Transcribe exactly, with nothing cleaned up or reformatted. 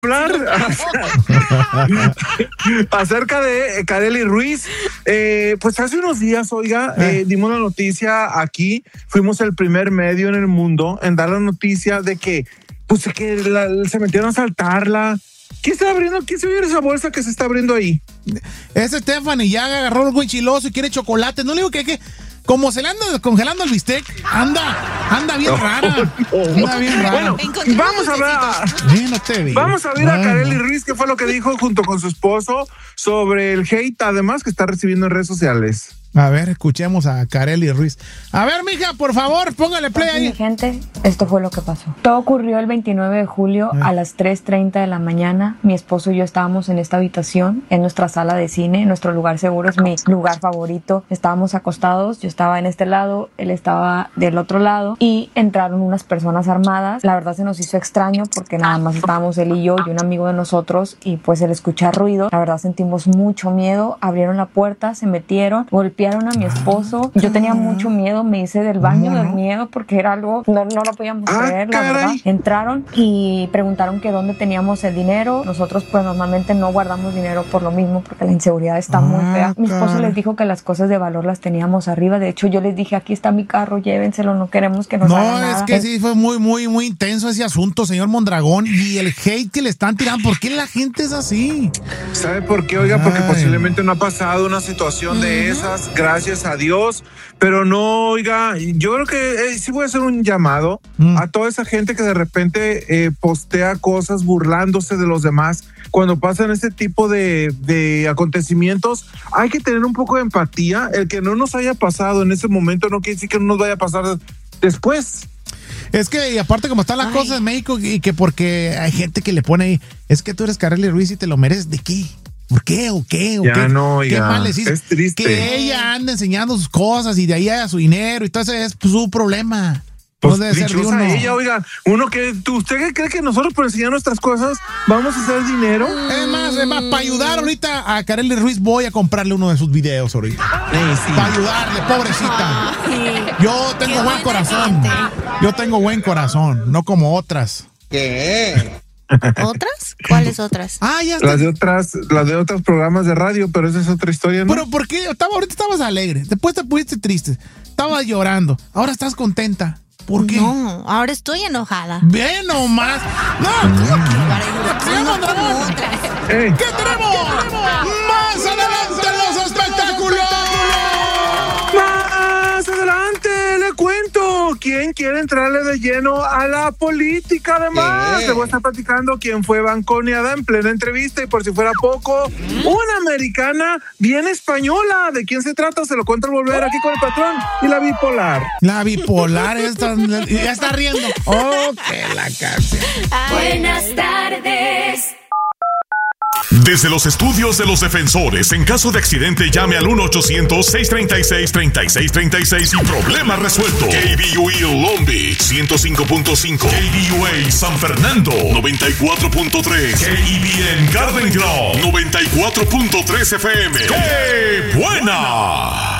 hablar acerca de Karely Ruiz. Eh, pues hace unos días, oiga, eh, dimos la noticia aquí, fuimos el primer medio en el mundo en dar la noticia de que, pues, que la, se metieron a asaltarla. ¿Quién está abriendo? ¿Quién se oye esa bolsa que se está abriendo ahí? Es Stephanie, ya agarró el guichiloso y quiere chocolate. No le digo que, que como se le anda descongelando el bistec, anda, anda bien rara. Anda bien rara. Bueno, vamos a ver. Sí, no te vi. Vamos a ver a Karely Ruiz, que fue lo que dijo junto con su esposo sobre el hate, además, que está recibiendo en redes sociales. A ver, escuchemos a Karely Ruiz. A ver, mija, por favor, póngale play ahí. Mi gente, esto fue lo que pasó. Todo ocurrió el veintinueve de julio a las tres treinta de la mañana. Mi esposo y yo estábamos en esta habitación, en nuestra sala de cine. Nuestro lugar seguro es mi lugar favorito. Estábamos acostados, yo estaba en este lado, él estaba del otro lado y entraron unas personas armadas. La verdad se nos hizo extraño porque nada más estábamos él y yo y un amigo de nosotros y pues el escuchar ruido, la verdad sentimos mucho miedo. Abrieron la puerta, se metieron, golpearon a mi esposo. Yo tenía mucho miedo, me hice del baño del miedo porque era algo, no, no lo podíamos ah, creer, la caray. verdad. Entraron y preguntaron que dónde teníamos el dinero. Nosotros pues normalmente no guardamos dinero por lo mismo porque la inseguridad está ah, muy fea. Mi esposo les dijo que las cosas de valor las teníamos arriba. De hecho, yo les dije, aquí está mi carro, llévenselo, no queremos que nos no, hagan nada. No, es que sí fue muy, muy, muy intenso ese asunto, señor Mondragón, y el hate que le están tirando. ¿Por qué la gente es así? ¿Sabe por qué? Oiga, porque Ay. posiblemente no ha pasado una situación uh-huh. de esas, gracias a Dios, pero no, oiga, yo creo que eh, sí voy a hacer un llamado uh-huh. a toda esa gente que de repente eh, postea cosas burlándose de los demás. Cuando pasan este tipo de, de acontecimientos, hay que tener un poco de empatía. El que no nos haya pasado en ese momento no quiere decir que no nos vaya a pasar después. Es que, y aparte como están las Ay. cosas en México, y que porque hay gente que le pone ahí, es que tú eres Karely Ruiz y te lo mereces, ¿de qué? ¿Por qué? ¿O qué? ¿O ya qué? no, oiga, ¿Qué mal les hizo? Es triste. Que ella anda enseñando sus cosas y de ahí haga su dinero y todo eso es su problema. Pues no debe ser de uno. Ella, oiga, uno que, ¿usted cree que nosotros por enseñar nuestras cosas vamos a hacer dinero? Es más, es más, para ayudar ahorita a Karely Ruiz voy a comprarle uno de sus videos ahorita. Sí, sí. Para ayudarle, pobrecita. Yo tengo buen corazón. Yo tengo buen corazón, no como otras. ¿Qué? ¿Otras? ¿Cuáles otras? Ah, ya está. Las de otras, las de otros programas de radio, pero esa es otra historia, ¿no? Pero ¿por qué? Estaba, ahorita estabas alegre, después te pusiste triste, estabas llorando, ahora estás contenta. ¿Por qué? No, ahora estoy enojada. Bien nomás. No, no, no, hey. ¿Qué tenemos? Más adelante en los espectáculos. Más adelante le cuento quién quiere entrarle de lleno a la política. Además, te voy a estar platicando quién fue banconeada en plena entrevista y por si fuera poco, una americana bien española. ¿De quién se trata? Se lo cuento al volver aquí con el patrón y la bipolar. La bipolar esta, ya está riendo. Oh, que la canción. Buenas tardes. Desde los estudios de los defensores, en caso de accidente llame al uno ochocientos, seiscientos treinta y seis, treinta y seis treinta y seis y problema resuelto. K B U A Long Beach ciento cinco punto cinco, K B U A San Fernando noventa y cuatro punto tres, K E B N Garden Grove noventa y cuatro punto tres F M. ¡Qué buena!